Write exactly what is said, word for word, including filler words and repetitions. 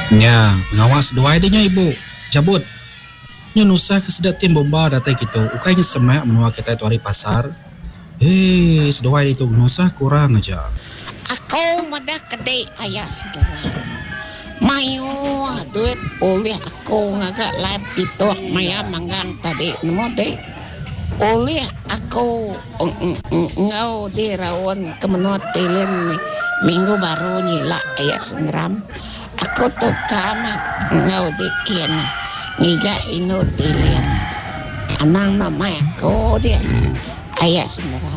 Ya, pengawas dua idenya ibu. Cabut. Nya nusa kesedak tim bomba data kita. Ukainya semak menua kita itu hari pasar. Eh, sedua itu nusa kurang aja. Ako madah kedai ayah segera. Mayo duit oleh aku ngagak lab itu maya manggang tadi nemo deh. Oleh aku ngau di rawan kemenot telen minggu baru nyila ayah sengram. Aku tuh kama ngau di kian ngiga ino telen. Anang nama aku dia ayah sengram.